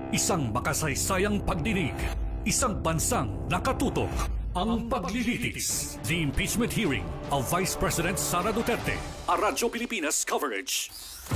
Isang makasaysayang pagdinig, isang bansang nakatutok. Ang paglilitis, the impeachment hearing of Vice President Sara Duterte, a Radyo Pilipinas coverage.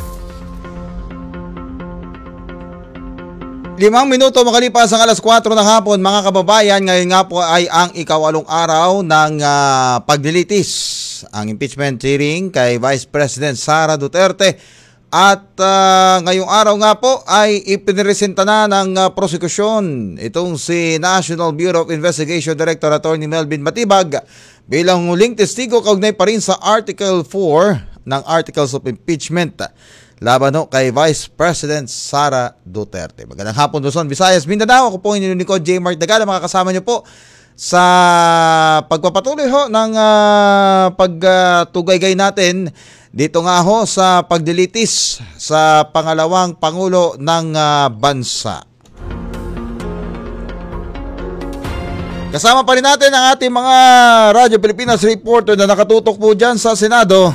5 minuto makalipas ang alas 4 ng hapon, mga kababayan. Ngayon nga po ay ang ika-8 araw ng paglilitis, ang impeachment hearing kay Vice President Sara Duterte. At ngayong araw nga po ay ipiniresenta na ng prosekusyon itong si National Bureau of Investigation Director Attorney Melvin Matibag bilang huling testigo kaugnay pa rin sa Article 4 ng Articles of Impeachment laban kay Vice President Sara Duterte. Magandang hapon, Luzon, Visayas, Mindanao. Ako po ang inyong lingkod, J. Mark Dagala. Makakasama niyo po sa pagpapatuloy ho ng pagtugaygay natin dito nga ho sa pagdilitis sa pangalawang Pangulo ng bansa. Kasama pa rin natin ang ating mga Radyo Pilipinas reporter na nakatutok po dyan sa Senado.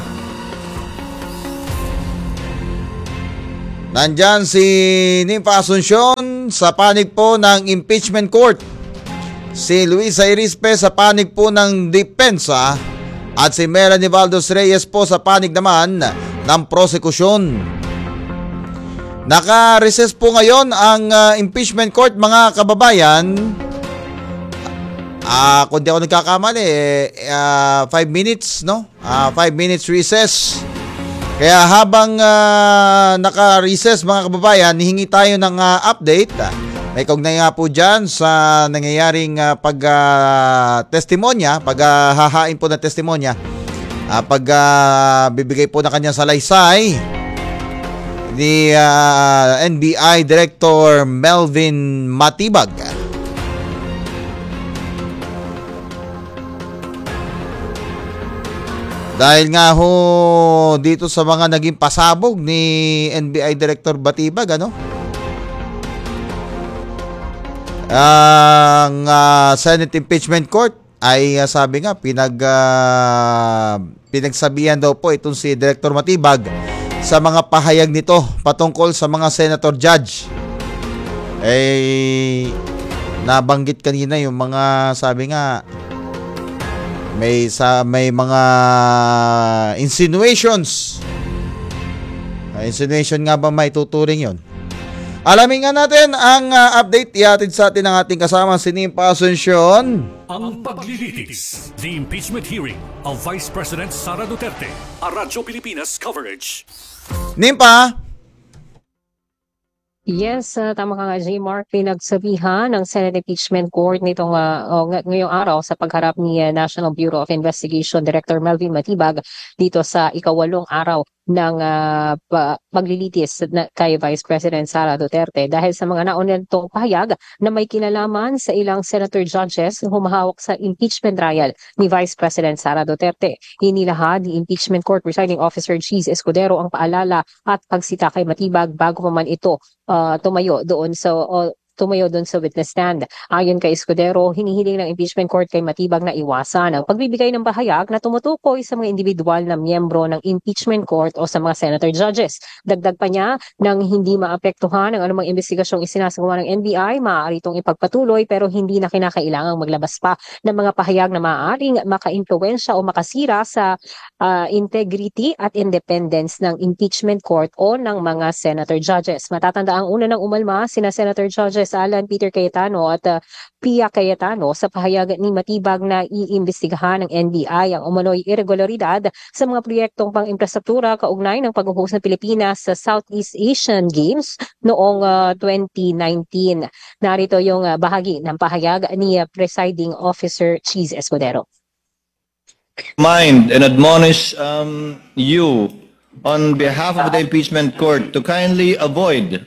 Nandyan si Nympha Asuncion sa panig po ng impeachment court. Si Luisa Irispe sa panig po ng depensa. At si Melanie Valdos Reyes po sa panig naman ng prosekusyon. Naka-recess po ngayon ang impeachment court, mga kababayan. Kung di ako nagkakamali, 5 minutes, no? 5 minutes recess. Kaya habang naka-recess, mga kababayan, hihingi tayo ng update. May kaugnay nga po dyan sa nangyayaring pag-testimonya, paghahain po ng testimonya, bibigay po na kanyang salaysay ni NBI Director Melvin Matibag. Dahil nga ho dito sa mga naging pasabog ni NBI Director Matibag, ang Senate Impeachment Court ay sabi nga pinagsabihan daw po itong si Director Matibag sa mga pahayag nito patungkol sa mga senator judge. Nabanggit kanina yung mga sabi nga may mga insinuations. Insinuation nga ba may tuturing yon? Alamin nga natin ang update. Ihatid sa atin ang ating kasama si Nympha Asuncion. Ang paglilitis, the impeachment hearing of Vice President Sara Duterte, a Radyo Pilipinas coverage. Nympha! Yes, tama ka nga, J. Mark. Pinagsabihan ng Senate Impeachment Court nitong ngayong araw sa pagharap ni National Bureau of Investigation Director Melvin Matibag dito sa ika-8 araw ng paglilitis kay Vice President Sara Duterte dahil sa mga nauna nitong pahayag na may kinalaman sa ilang senator judges na humahawak sa impeachment trial ni Vice President Sara Duterte. Inilahad ni Impeachment Court Presiding Officer Cheese Escudero ang paalala at pagsita kay Matibag bago pa man ito tumayo doon sa witness stand. Ayon kay Escudero, hinihiling ng impeachment court kay Matibag na iwasan ang pagbibigay ng pahayag na tumutukoy sa mga individual na miyembro ng impeachment court o sa mga senator judges. Dagdag pa niya, nang hindi maapektuhan ang anumang investigasyong isinasagawa ng NBI, maaari itong ipagpatuloy pero hindi na kinakailangang maglabas pa ng mga pahayag na maaaring maka-impluwensya o makasira sa integrity at independence ng impeachment court o ng mga senator judges. Matatanda ang una ng umalma sina senator judges Alan Peter Cayetano at Pia Cayetano sa pahayag ni Matibag na iimbestigahan ng NBI ang umano'y irregularidad sa mga proyektong pang-infrastruktura kaugnay ng pag-host ng Pilipinas sa Southeast Asian Games noong 2019. Narito yung bahagi ng pahayag ni Presiding Officer Cheese Escudero. Mind and admonish you on behalf of the impeachment court to kindly avoid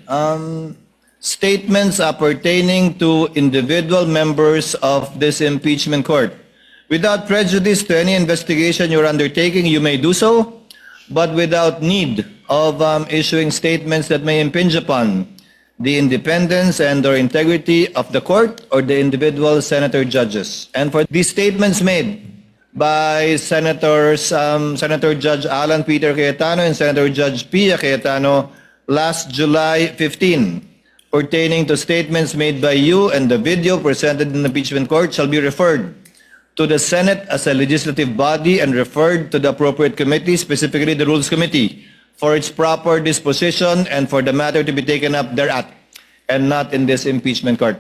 statements pertaining to individual members of this impeachment court. Without prejudice to any investigation you're undertaking, you may do so, but without need of issuing statements that may impinge upon the independence and or integrity of the court or the individual senator judges. And for these statements made by Senator Judge Alan Peter Cayetano and Senator Judge Pia Cayetano last July 15, pertaining to statements made by you and the video presented in the impeachment court shall be referred to the Senate as a legislative body and referred to the appropriate committee, specifically the Rules Committee, for its proper disposition and for the matter to be taken up thereat, and not in this impeachment court.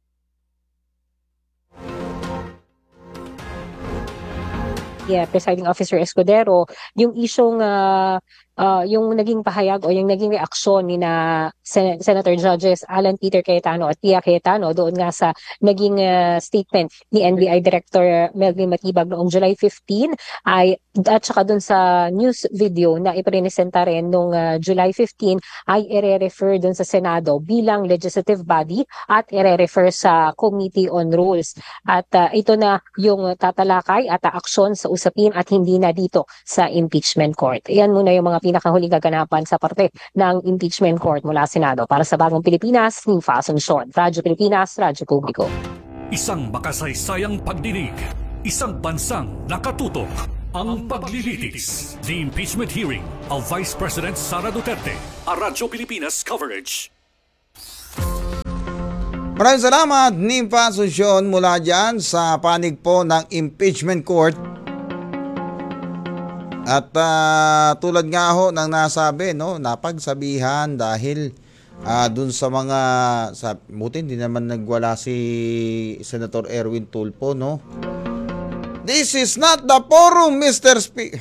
Yeah, Presiding Officer Escudero, yung isyong yung naging pahayag o yung naging reaksyon ni na Senator Judges Alan Peter Cayetano at Pia Cayetano doon nga sa naging statement ni NBI Director Melvin Matibag noong July 15 ay at saka doon sa news video na ipresenta rin noong July 15 ay ire-refer doon sa Senado bilang legislative body at ire-refer sa Committee on Rules. At ito na yung tatalakay at aksyon sa usapin at hindi na dito sa impeachment court. Yan muna yung mga pinakahuling kaganapan sa parte ng impeachment court mula Senado. Para sa Bagong Pilipinas, ni Fason Sean. Radyo Pilipinas, Radyo Publiko. Isang makasaysayang pagdinig, isang bansang nakatutok. Ang paglilitis, the impeachment hearing of Vice President Sara Duterte, a Radyo Pilipinas coverage. Maraming salamat, Nimpa Asuncion, mula dyan sa panig po ng impeachment court. At tulad nga ho ng nasabi, no, napagsabihan dahil dun sa mga, buti hindi naman nagwala si Senator Erwin Tulfo, no? This is not the forum, Mr. Speaker.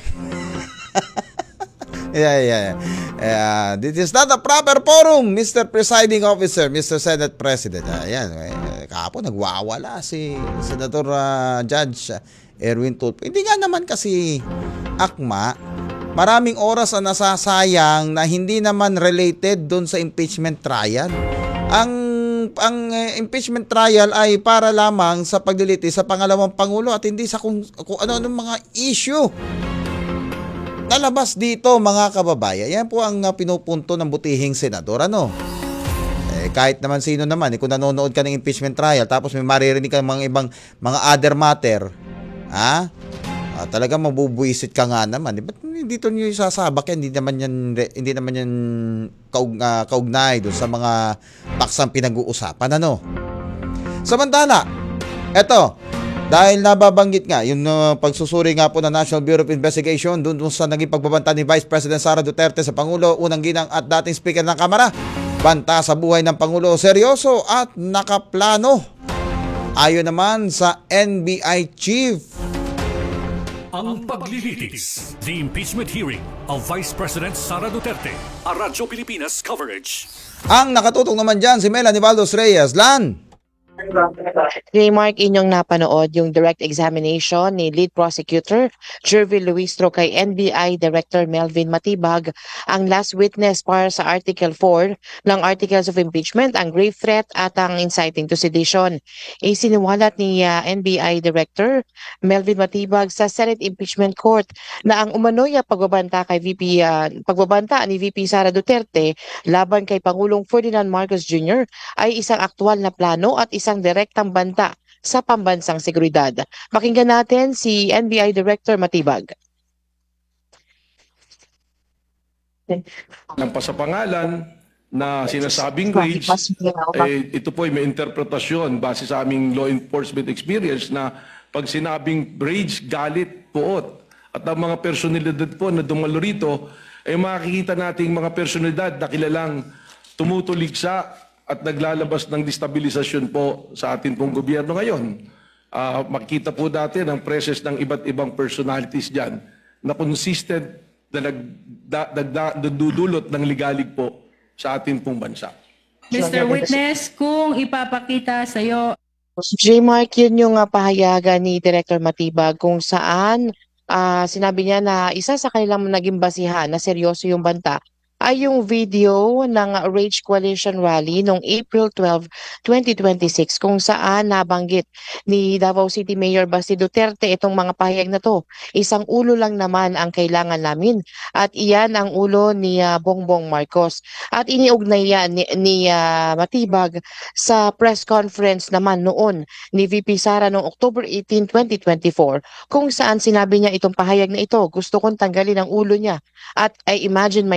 This is not the proper forum, Mr. Presiding Officer, Mr. Senate President. Ayan, kahapon nagwawala si Senator Judge Erwin Tulfo. Hindi nga naman kasi akma, maraming oras ang nasasayang na hindi naman related doon sa impeachment trial. Ang impeachment trial ay para lamang sa paglilitis sa pangalawang pangulo at hindi sa kung ano-ano mga issue nalabas dito, mga kababayan. Yan po ang pinupunto ng butihing senador, ano? Kahit naman sino naman, kung nanonood ka ng impeachment trial tapos may maririnig ka ng mga ibang mga other matter, talaga mabubuisit ka nga naman. Ba't dito niyo isasabak yan? Hindi naman yan kaugnay doon sa mga paksang pinag-uusapan, ano? Samantala, eto, dahil nababanggit nga yung pagsusuri nga po ng National Bureau of Investigation doon sa naging pagbabanta ni Vice President Sara Duterte sa Pangulo, unang ginang at dating Speaker ng Kamara, banta sa buhay ng Pangulo, seryoso at nakaplano. Ayon naman sa NBI Chief, ang paglilitis, the impeachment hearing of Vice President Sara Duterte, a Radyo Pilipinas coverage. Ang nakatutok naman dyan si Melanie Baldos Reyes. Lan! Mark, inyong napanood yung direct examination ni Lead Prosecutor Jervil Luistro kay NBI Director Melvin Matibag, ang last witness para sa Article 4 ng Articles of Impeachment, ang grave threat at ang inciting to sedition. Isiniwalat ni NBI Director Melvin Matibag sa Senate Impeachment Court na ang umano'y pagbabanta ni VP Sara Duterte laban kay Pangulong Ferdinand Marcos Jr. ay isang aktwal na plano at isang direktang banta sa pambansang seguridad. Pakinggan natin si NBI Director Matibag. Ng pasapangalan na sinasabing rage, ito po ay may interpretasyon base sa aming law enforcement experience na pag sinabing rage, galit, puot, at ang mga personalidad po na dumalo rito, ay makikita nating mga personalidad na kilalang tumutuligsa at naglalabas ng destabilisasyon po sa atin pong gobyerno ngayon. Makita po natin ang presence ng iba't ibang personalities dyan na consistent na nagdudulot ng ligalig po sa atin pong bansa. Mr. Witness, kung ipapakita sa iyo. Mark, yun yung pahayagan ni Director Matibag kung saan sinabi niya na isa sa kanilang naging basihan na seryoso yung banta ay yung video ng Rage Coalition Rally noong April 12, 2026 kung saan nabanggit ni Davao City Mayor Basti Duterte itong mga pahayag na to. Isang ulo lang naman ang kailangan namin at iyan ang ulo ni Bongbong Marcos. At iniugnay yan ni Matibag sa press conference naman noon ni VP Sara noong October 18, 2024 kung saan sinabi niya itong pahayag na ito, gusto kong tanggalin ang ulo niya at I imagine myself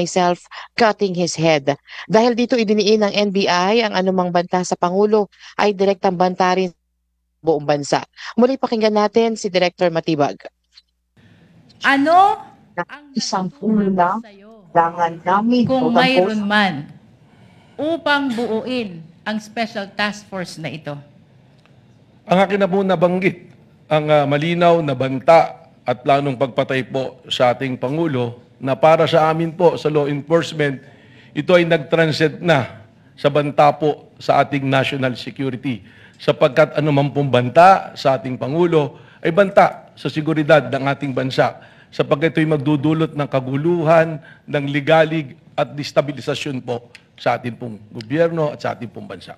cutting his head. Dahil dito idiniin ng NBI ang anumang banta sa Pangulo ay direktang banta rin sa buong bansa. Muli pakinggan natin si Director Matibag. Ano ang Isang natutunan ulam. sa'yo Kailangan namin kung quote-unquote, mayroon man upang buuin ang special task force na ito? Ang akin na po nabanggit, ang malinaw na banta at planong pagpatay po sa ating Pangulo na para sa amin po sa law enforcement, ito ay nag-transcend na sa banta po sa ating national security. Sapagkat anuman pong banta sa ating Pangulo ay banta sa seguridad ng ating bansa. Sapagkat ito'y magdudulot ng kaguluhan, ng ligalig at destabilisasyon po sa ating pong gobyerno at sa ating pong bansa.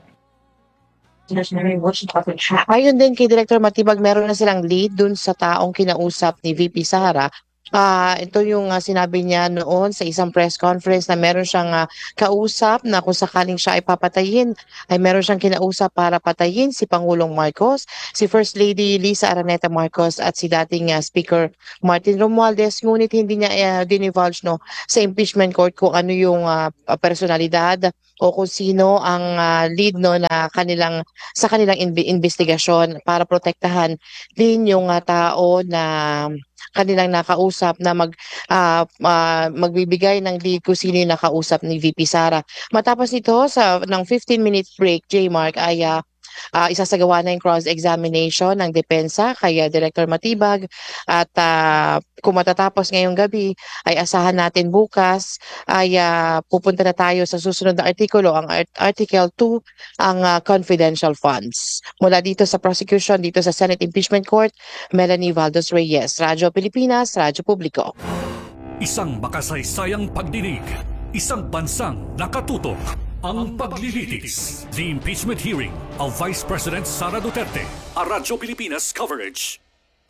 Ayon din kay Director Matibag, meron na silang lead dun sa taong kinausap ni VP Sara. Ito yung sinabi niya noon sa isang press conference na meron siyang kausap na kung sakaling siya ay papatayin, ay meron siyang kinausap para patayin si Pangulong Marcos, si First Lady Lisa Araneta Marcos at si dating Speaker Martin Romualdez. Ngunit hindi niya dinivulge sa impeachment court kung ano yung personalidad o kung sino ang lead na sa kanilang investigasyon para protektahan din yung tao na kanilang nakausap na magbibigay ng lead kung sino yung nakausap ni VP Sara. Matapos nito ng 15-minute break, J-Mark, ay isasagawa na yung cross-examination ng depensa kay Director Matibag at kung matatapos ngayong gabi ay asahan natin bukas ay pupunta na tayo sa susunod na artikulo, ang Article 2, ang confidential funds. Mula dito sa prosecution, dito sa Senate Impeachment Court, Melanie Valdos Reyes, Radyo Pilipinas, Radyo Publiko. Isang makasaysayang pagdinig, isang bansang nakatutok. Ang paglilitis, the impeachment hearing of Vice President Sara Duterte, a Radyo Pilipinas coverage.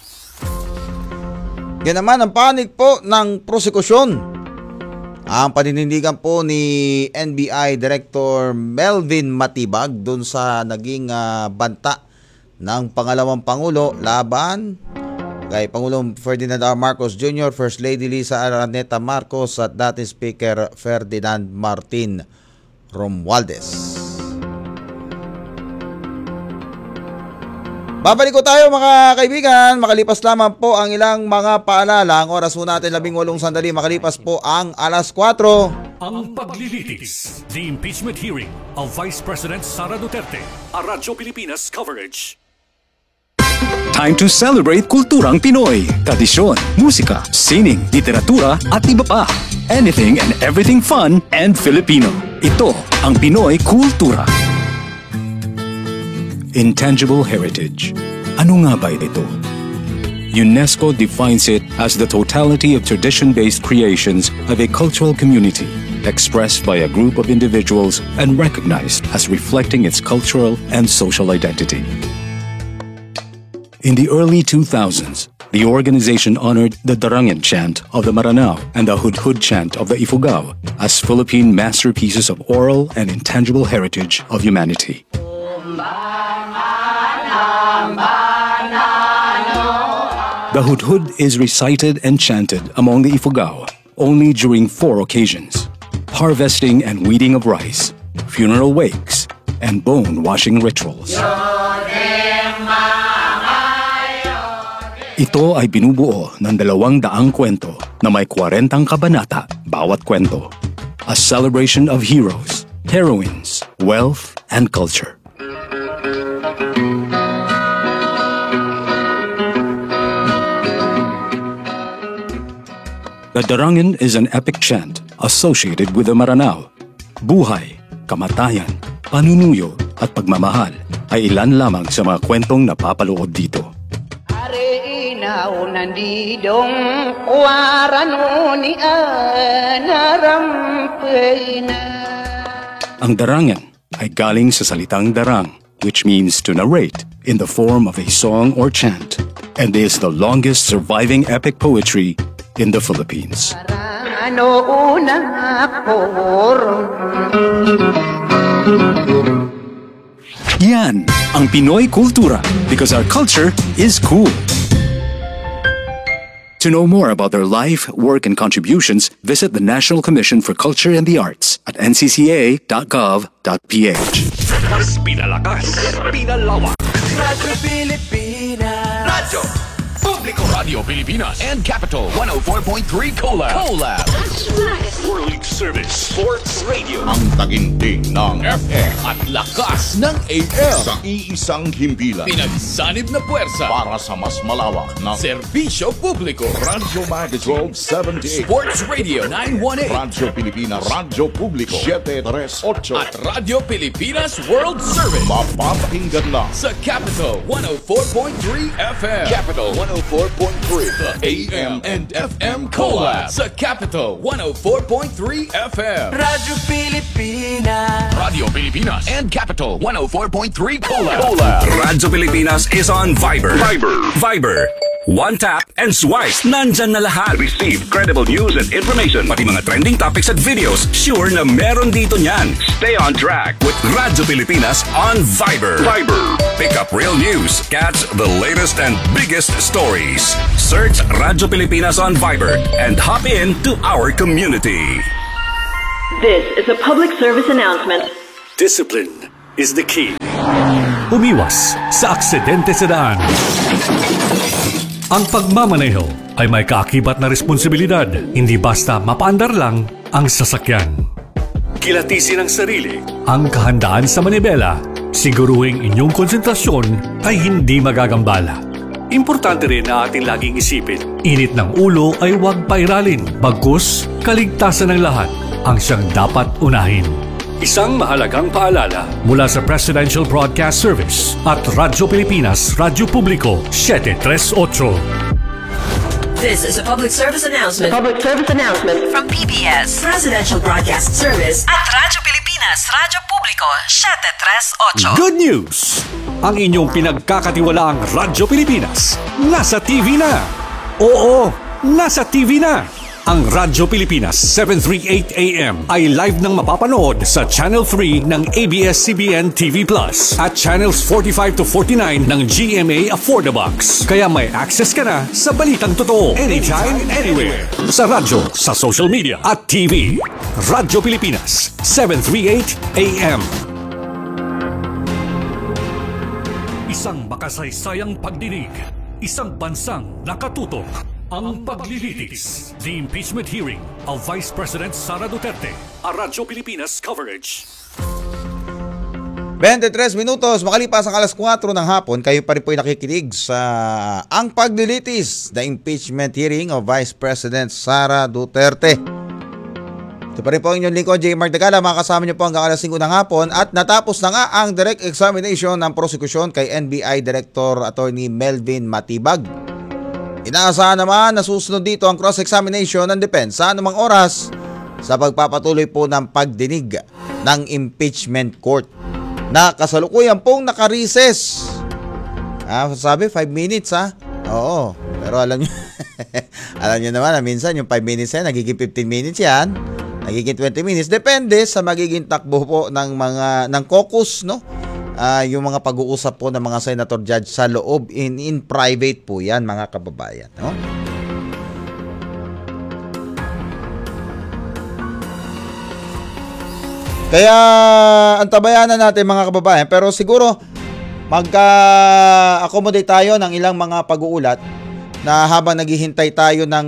Yan naman ang panig po ng prosekusyon. Ang paninindigan po ni NBI Director Melvin Matibag dun sa naging banta ng pangalawang Pangulo laban kay Pangulong Ferdinand R. Marcos Jr., First Lady Lisa Araneta Marcos at dating Speaker Ferdinand Martin Romualdez. Babalik ko tayo mga kaibigan, makalipas lamang po ang ilang mga paalala. Ang oras po natin 18 sandali, makalipas po ang 4:00. Ang paglilitis, the impeachment hearing of Vice President Sara Duterte, a Radyo Pilipinas coverage. Time to celebrate kulturang Pinoy, tradisyon, musika, sining, literatura at iba pa. Anything and everything fun and Filipino. Ito ang Pinoy Kultura. Intangible heritage. Ano nga ba ito? UNESCO defines it as the totality of tradition-based creations of a cultural community, expressed by a group of individuals and recognized as reflecting its cultural and social identity. In the early 2000s, the organization honored the Darangan chant of the Maranao and the Hudhud chant of the Ifugao as Philippine masterpieces of oral and intangible heritage of humanity. The Hudhud is recited and chanted among the Ifugao only during 4 occasions: harvesting and weeding of rice, funeral wakes, and bone-washing rituals. Ito ay binubuo ng 200 kwento na may 40 kabanata bawat kwento. A celebration of heroes, heroines, wealth, and culture. The Darangan is an epic chant associated with the Maranao. Buhay, kamatayan, panunuyo, at pagmamahal ay ilan lamang sa mga kwentong napapaloob dito. Ang darangan ay galing sa salitang darang, which means to narrate in the form of a song or chant, and is the longest surviving epic poetry in the Philippines. Yan ang Pinoy Kultura, because our culture is cool. To know more about their life, work, and contributions, visit the National Commission for Culture and the Arts at ncca.gov.ph. Mas pinalakas, pinalawak. Radyo Pilipinas. Radyo Publiko. Radio Pilipinas and Capital 104.3 Collab. World Service Sports Radio. Ang taginting ng FM at lakas ng AM. sa iisang himpilan Pinagsanib na puwersa. para sa mas malawak na Serbisyo Publiko. Radyo Magazine 78, Sports Radio 918. Radyo Pilipinas, Radyo Publiko 738, At Radio Pilipinas World Service. mapapakinggan lang Sa Capital 104.3 FM. Capital 104.3. The AM and FM Collab. Sa Capital 104.3 FM. Radyo Pilipinas. Radio Pilipinas and Capital 104.3 Collab. Radyo Pilipinas is on Viber. Viber. One tap and swipe. Nandyan na lahat. Receive credible news and information. Pati mga trending topics at videos. Sure na meron dito niyan. Stay on track with Radyo Pilipinas on Viber. Pick up real news. Catch the latest and biggest stories. Search Radyo Pilipinas on Viber and hop in to our community. This is a public service announcement. Discipline is the key. Umiwas sa aksidente sa daan. Ang pagmamaneho ay may kaakibat na responsibilidad, hindi basta mapaandar lang ang sasakyan. Kilatisin ang sarili, ang kahandaan sa manibela, siguruhing inyong konsentrasyon ay hindi magagambala. Importante rin na ating laging isipin, init ng ulo ay huwag pairalin, bagkus kaligtasan ng lahat ang siyang dapat unahin. Isang mahalagang paalala mula sa Presidential Broadcast Service at Radyo Pilipinas, Radyo Publiko 738. This is a public service announcement. Public service announcement from PBS, Presidential Broadcast Service at Radyo Pilipinas, Radyo Publiko 738. Good news! Ang inyong pinagkakatiwalaang Radyo Pilipinas nasa TV na. Oo, nasa TV na. Ang Radyo Pilipinas 738 AM ay live nang mapapanood sa Channel 3 ng ABS-CBN TV Plus at Channels 45 to 49 ng GMA Affordabox. Kaya may access ka na sa balitang totoo anytime, anywhere. Sa radyo, sa social media at TV. Radyo Pilipinas 738 AM. Isang makasaysayang pagdinig, isang bansang nakatutok. Ang paglilitis, the impeachment hearing of Vice President Sara Duterte, a Radyo Pilipinas coverage. 23 minutos, makalipas ang alas 4 ng hapon, kayo pa rin po nakikinig sa ang paglilitis, the impeachment hearing of Vice President Sara Duterte. Ito pa rin po ang inyong lingkod, J. Mark Dagala, makakasama niyo po hanggang alas 5 ng hapon at natapos na nga ang direct examination ng prosekusyon kay NBI Director Attorney Melvin Matibag. Inaasahan naman na susunod dito ang cross-examination ng depensa anumang oras sa pagpapatuloy po ng pagdinig ng impeachment court na kasalukuyan pong naka-recess. Sabi 5 minutes Oo, pero alam nyo, alam nyo naman na minsan yung 5 minutes yan, nagiging 15 minutes yan, nagiging 20 minutes. Depende sa magiging takbo po ng caucus, no? Yung mga pag-uusap po ng mga senator judge sa loob in private po yan, mga kababayan, no? Kaya antabayanan natin, mga kababayan, pero siguro magka-accommodate tayo ng ilang mga pag-uulat na habang naghihintay tayo ng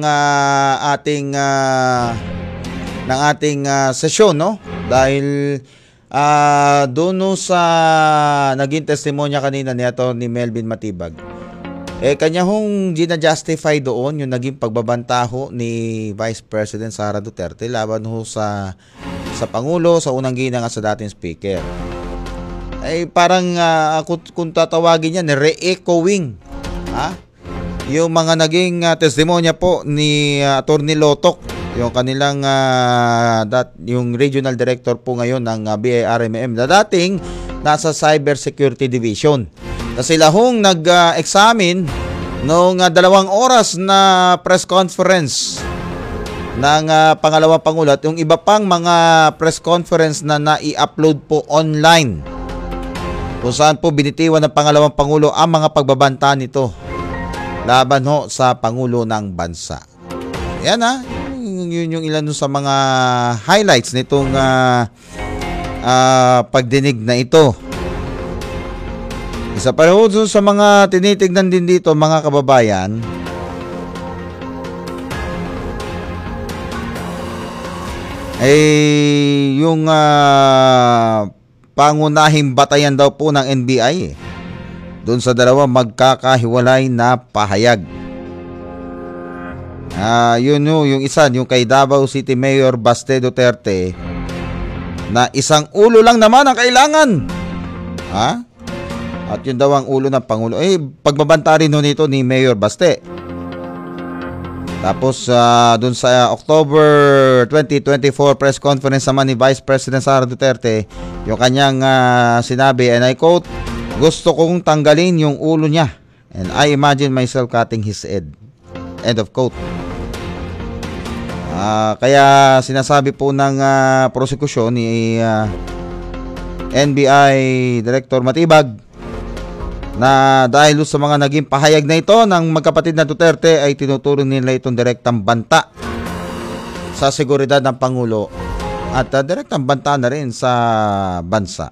ating sesyon, no? Dahil doon sa naging testimonya kanina ni Atty. Melvin Matibag, kanya hong gina-justify doon yung naging pagbabantaho ni Vice President Sara Duterte laban ho sa Pangulo, sa unang ginang sa dating speaker. Parang kung tatawagin yan, re-echoing yung mga naging testimonya po ni Atty. Lotok, yung kanilang yung regional director po ngayon ng BIRMM na dating nasa Cyber Security Division. Na sila hong nag-examine noong 2 oras na press conference ng pangalawang Pangulo at yung iba pang mga press conference na nai-upload po online kung saan po binitiwan ng pangalawang Pangulo ang mga pagbabanta nito laban ho sa Pangulo ng Bansa. Yan yun yung ilan sa mga highlights nitong pagdinig na ito. Isa pa rin sa mga tinitignan din dito mga kababayan, ay yung pangunahing batayan daw po ng NBI doon sa dalawa magkakahiwalay na pahayag. Yun yung isa, yung kay Davao City Mayor Baste Duterte, na isang ulo lang naman ang kailangan. At yun daw ang ulo ng Pangulo. Pagbabanta rin nito ni Mayor Baste. Tapos dun sa October 2024 press conference naman ni Vice President Sara Duterte, yung kanyang sinabi, and I quote, "Gusto kong tanggalin yung ulo niya and I imagine myself cutting his head." End of quote. Kaya sinasabi po ng prosekusyon ni NBI Director Matibag na dahil sa mga naging pahayag na ito ng magkapatid na Duterte ay tinuturo nila itong direktang banta sa seguridad ng Pangulo at direktang banta na rin sa bansa.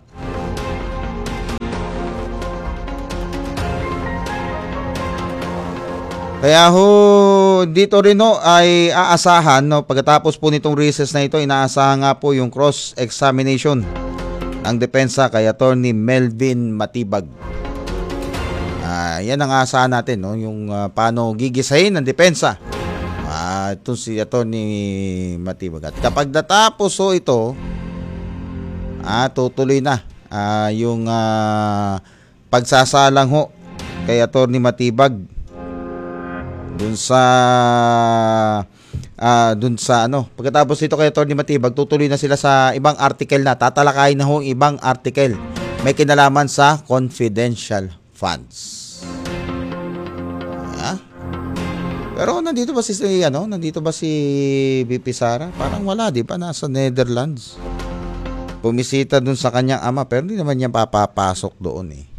Kaya dito rin ay aasahan pagkatapos po nitong recess na ito, inaasahan nga po yung cross-examination ng depensa kay Attorney Melvin Matibag. Yan ang aasahan natin, yung paano gigisahin ng depensa itong si Attorney Matibag. At kapag natapos ito, tutuloy na yung pagsasalang kay Attorney Matibag dun sa pagkatapos ito kay Attorney Matibag, tutuloy na sila sa ibang article na, tatalakayin na ibang article may kinalaman sa confidential funds. Pero nandito ba si VP Sara? Parang wala, di ba? Nasa Netherlands. Pumisita dun sa kanyang ama, pero hindi naman niya papapasok doon